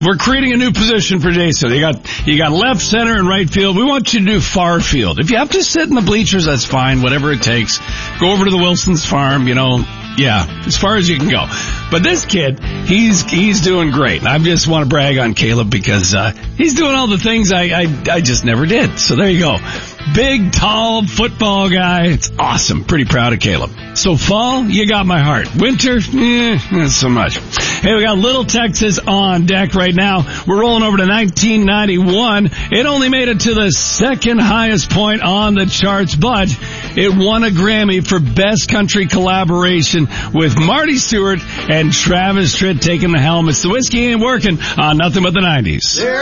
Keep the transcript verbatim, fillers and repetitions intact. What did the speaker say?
We're creating a new position for Jason. You got you got left, center, and right field. We want you to do far field. If you have to sit in the bleachers, that's fine. Whatever it takes. Go over to the Wilson's farm. You know, yeah, as far as you can go. But this kid, he's he's doing great. And I just want to brag on Caleb because uh, he's doing all the things I, I I just never did. So there you go. Big, tall football guy. It's awesome. Pretty proud of Caleb. So fall, you got my heart. Winter, eh, not so much. Hey, we got Little Texas on deck right now. We're rolling over to nineteen ninety-one. It only made it to the second highest point on the charts, but it won a Grammy for Best Country Collaboration with Marty Stewart and Travis Tritt taking the helm. It's the Whiskey Ain't Working on Nothing But the nineties.